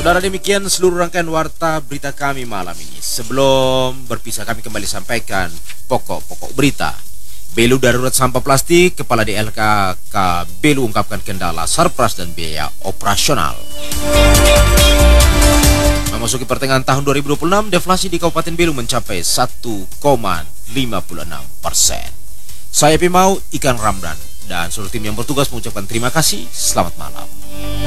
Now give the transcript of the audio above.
Saudara, demikian seluruh rangkaian warta berita kami malam ini. Sebelum berpisah, kami kembali sampaikan pokok-pokok berita. Belu darurat sampah plastik, Kepala DLKK Belu ungkapkan kendala surplus dan biaya operasional. Memasuki pertengahan tahun 2026, deflasi di Kabupaten Belu mencapai 1,56%. Saya Pimau Ikan Ramdan dan seluruh tim yang bertugas mengucapkan terima kasih. Selamat malam.